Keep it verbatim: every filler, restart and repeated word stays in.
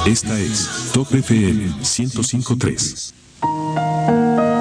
Esta es Top F M ciento cinco punto tres.